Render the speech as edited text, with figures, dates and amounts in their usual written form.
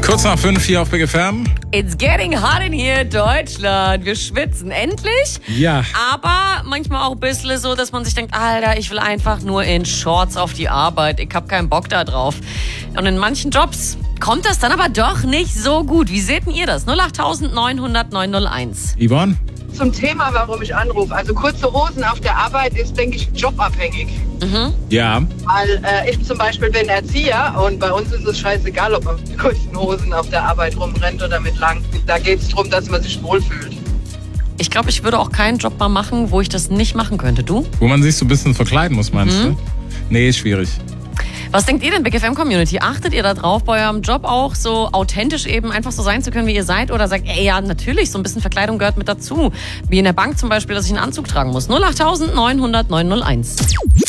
Kurz nach 5 hier auf Big FM. It's getting hot in here, Deutschland. Wir schwitzen endlich. Ja. Aber manchmal auch ein bisschen so, dass man sich denkt, Alter, ich will einfach nur in Shorts auf die Arbeit. Ich hab keinen Bock da drauf. Und in manchen Jobs kommt das dann aber doch nicht so gut. Wie seht denn ihr das? 08900 901. Yvonne? Zum Thema, warum ich anrufe. Also kurze Hosen auf der Arbeit ist, denke ich, jobabhängig. Ja. Weil ich zum Beispiel bin Erzieher und bei uns ist es scheißegal, ob man mit kurzen Hosen auf der Arbeit rumrennt oder mit langen. Da geht es darum, dass man sich wohlfühlt. Ich glaube, ich würde auch keinen Job mal machen, wo ich das nicht machen könnte. Du? Wo man sich so ein bisschen verkleiden muss, meinst du? Nee, ist schwierig. Was denkt ihr denn, Big FM Community? Achtet ihr da drauf, bei eurem Job auch so authentisch eben einfach so sein zu können, wie ihr seid? Oder sagt, ey, ja, natürlich, so ein bisschen Verkleidung gehört mit dazu. Wie in der Bank zum Beispiel, dass ich einen Anzug tragen muss. 08900 901.